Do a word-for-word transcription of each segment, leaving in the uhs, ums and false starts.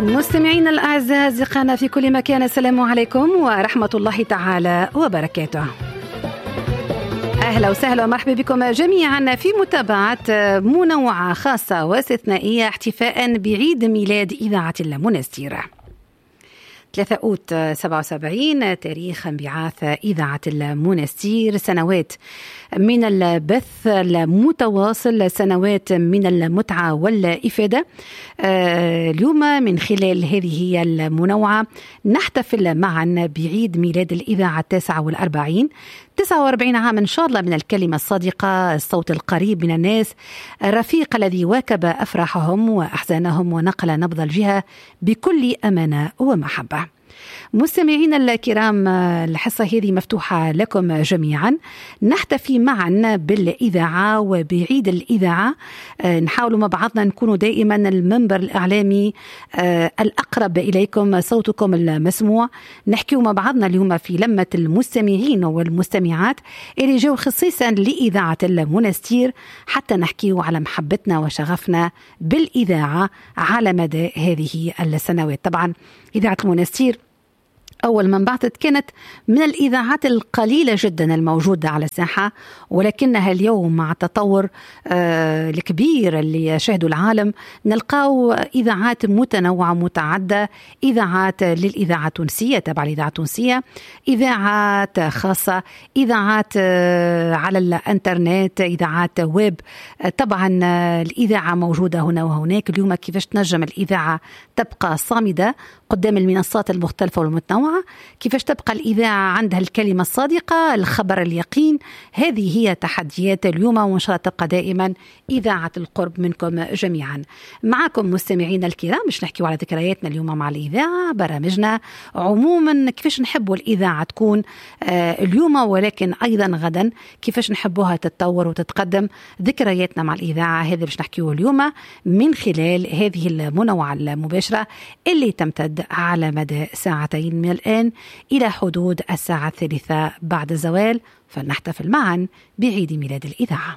مستمعينا الأعزاء أصدقائنا في كل مكان، السلام عليكم ورحمة الله تعالى وبركاته. أهلا وسهلا ومرحبا بكم جميعا في متابعة منوعة خاصة واستثنائية احتفاء بعيد ميلاد إذاعة المنستير. ثلاثة أوت سبعة وسبعين تاريخ انبعاث إذاعة المنستير، سنوات من البث المتواصل، سنوات من المتعة والإفادة. اليوم من خلال هذه المنوعة نحتفل معا بعيد ميلاد الإذاعة التاسعة والأربعين، تسعة وأربعين عام إن شاء الله من الكلمة الصادقة، الصوت القريب من الناس، الرفيق الذي واكب أفراحهم وأحزانهم ونقل نبض الجهة بكل أمانة ومحبة. مستمعين الكرام، الحصة هذه مفتوحة لكم جميعا، نحتفي معا بالإذاعة وبعيد الإذاعة. نحاول مع بعضنا نكون دائما المنبر الإعلامي الأقرب إليكم، صوتكم المسموع. نحكي مع بعضنا اليوم في لمة المستمعين والمستمعات اللي جو خصيصا لإذاعة المنستير، حتى نحكي على محبتنا وشغفنا بالإذاعة على مدى هذه السنوات. طبعا إذاعة المنستير أول ما انبعثت كانت من الإذاعات القليلة جدا الموجودة على الساحة، ولكنها اليوم مع التطور آه الكبير اللي شهدوا العالم نلقاو إذاعات متنوعة متعددة، إذاعات للإذاعة التونسية تبع الإذاعة التونسية، إذاعات خاصة، إذاعات آه على الإنترنت، إذاعات ويب. آه طبعا آه الإذاعة موجودة هنا وهناك. اليوم كيفاش تنجم الإذاعة تبقى صامدة قدام المنصات المختلفة والمتنوعة؟ كيفاش تبقى الإذاعة عندها الكلمة الصادقة، الخبر اليقين؟ هذه هي تحديات اليوم، وإن شاء الله تبقى دائما إذاعة القرب منكم جميعا. معكم مستمعين الكرام باش نحكيوا على ذكرياتنا اليوم مع الإذاعة، برامجنا عموما، كيفاش نحبوا الإذاعة تكون آه اليوم ولكن أيضا غدا، كيفاش نحبوها تتطور وتتقدم. ذكرياتنا مع الإذاعة هذا باش نحكيوا اليوم من خلال هذه المنوعة المباشرة اللي تمتد على مدى ساعتين من الآن إلى حدود الساعة الثالثة بعد الزوال. فلنحتفل معا بعيد ميلاد الإذاعة.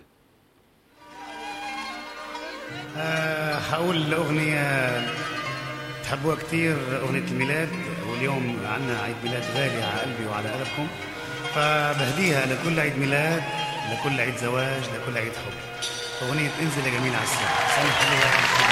أه هقول أغنية تحبوها كتير، أغنية الميلاد، واليوم عنا عيد ميلاد غالي على قلبي وعلى قلبكم، فبهديها لكل عيد ميلاد، لكل عيد زواج، لكل عيد حب. أغنية انزل يا جميل على الساحة.